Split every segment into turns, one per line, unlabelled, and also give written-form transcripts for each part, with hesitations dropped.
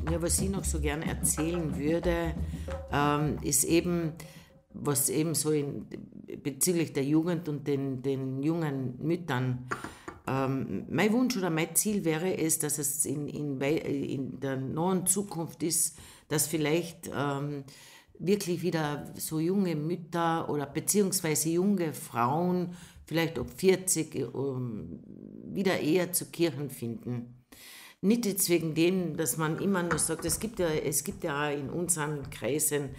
Ja, was ich noch so gern erzählen würde, ist eben, was eben so bezüglich der Jugend und den jungen Müttern, mein Wunsch oder mein Ziel wäre es, dass es in der nahen Zukunft ist, dass vielleicht wirklich wieder so junge Mütter oder beziehungsweise junge Frauen, vielleicht ob 40, wieder eher zu Kirchen finden. Nicht jetzt wegen dem, dass man immer nur sagt, es gibt ja auch in unseren Kreisen,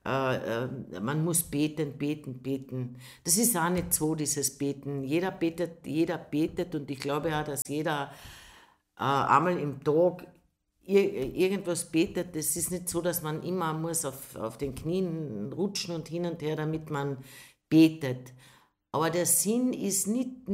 man muss beten, beten, beten. Das ist auch nicht so, dieses Beten. Jeder betet und ich glaube auch, dass jeder einmal im Tag irgendwas betet. Das ist nicht so, dass man immer muss auf den Knien rutschen und hin und her, damit man betet. Aber der Sinn ist nicht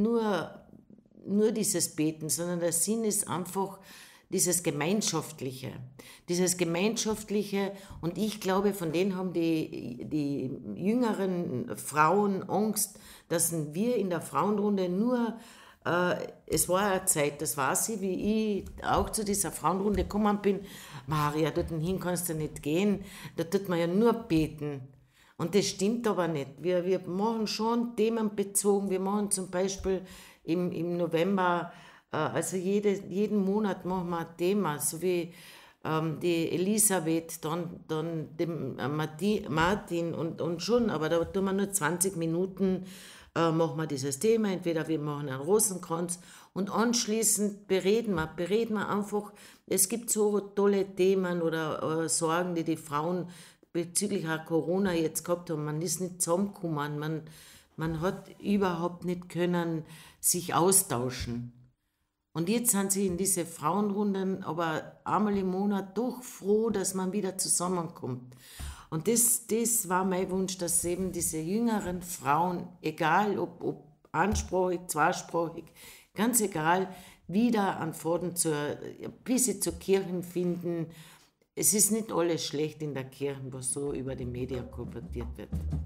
nur dieses Beten, sondern der Sinn ist einfach dieses Gemeinschaftliche. Dieses Gemeinschaftliche, und ich glaube, von denen haben die jüngeren Frauen Angst, dass wir in der Frauenrunde nur, es war eine Zeit, das weiß ich, wie ich auch zu dieser Frauenrunde gekommen bin, Maria, dorthin kannst du nicht gehen, da tut man ja nur beten. Und das stimmt aber nicht. Wir machen schon themenbezogen. Wir machen zum Beispiel im November, also jeden Monat machen wir ein Thema, so wie die Elisabeth, dann dem Martin und schon, aber da tun wir nur 20 Minuten, machen wir dieses Thema. Entweder wir machen einen Rosenkranz und anschließend bereden wir einfach. Es gibt so tolle Themen oder Sorgen, die Frauen bezüglich auch Corona jetzt gehabt haben. Man ist nicht zusammengekommen, man hat überhaupt nicht können sich austauschen. Und jetzt sind sie in diese Frauenrunden, aber einmal im Monat doch froh, dass man wieder zusammenkommt. Und das war mein Wunsch, dass eben diese jüngeren Frauen, egal ob einsprachig, zweisprachig, ganz egal, wieder an Faden bis sie zur Kirche finden. Es ist nicht alles schlecht in der Kirche, was so über die Medien kolportiert wird.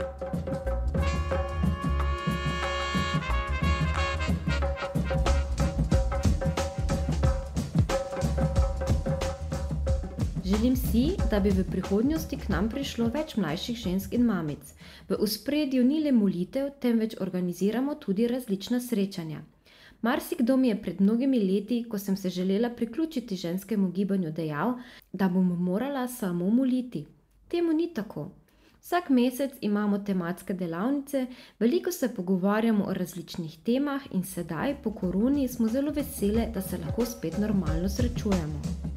Želim si, da bi v prihodnosti k nam prišlo več mlajših žensk in mamic. V ospredju ni le molitev, temveč organiziramo tudi različna srečanja. Marsikdo mi je pred mnogimi leti, ko sem se želela priključiti ženskemu gibanju, dejal, da bom morala samo moliti. Temu ni tako. Vsak mesec imamo tematske delavnice, veliko se pogovarjamo o različnih temah in sedaj po koroni smo zelo vesele, da se lahko spet normalno srečujemo.